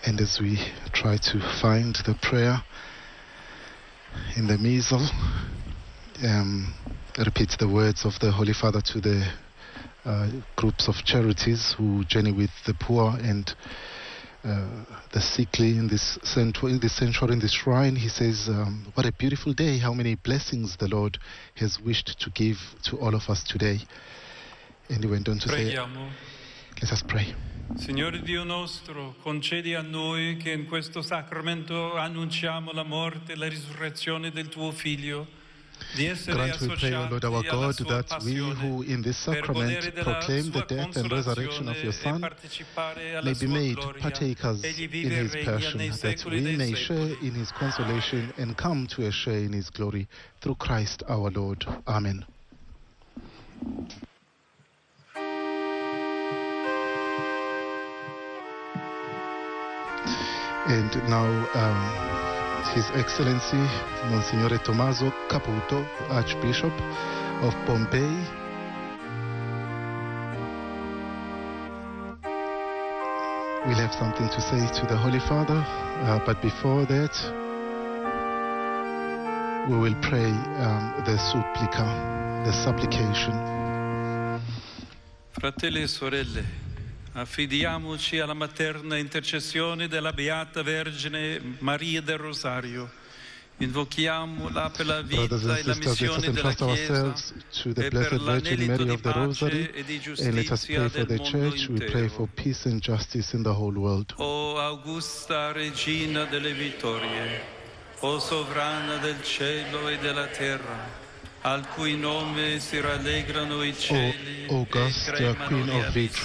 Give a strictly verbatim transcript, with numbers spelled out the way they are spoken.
And as we try to find the prayer in the Missal, um, repeat the words of the Holy Father to the uh, groups of charities who journey with the poor and uh, the sickly in this sanctuary, in this sanctuary, in this shrine. He says, um, what a beautiful day, how many blessings the Lord has wished to give to all of us today. And he went on to Preghiamo. say, let us pray. Signore Dio nostro, concedi a noi che in questo sacramento annunciamo la morte e la risurrezione del tuo Figlio, di essere Grant, we pray, O Lord our God, that we who in this sacrament proclaim the death and resurrection of your Son may be made partakers in his passion, that we may share in his consolation and come to a share in his glory through Christ our Lord. Amen. And now, um, His Excellency Monsignore Tommaso Caputo, Archbishop of Pohnpei, will have something to say to the Holy Father, uh, but before that, we will pray um, the supplica, the supplication. Fratelli e sorelle, affidiamoci alla materna intercessione della Beata Vergine Maria del Rosario. Invochiamola per la vita e la missione della Chiesa e per l'anelito di pace e di giustizia del mondo intero. O augusta Regina delle Vittorie, o sovrana del cielo e della terra, al cui nome si rallegrano i cieli O Augusta, e tremano Queen gli of abissi.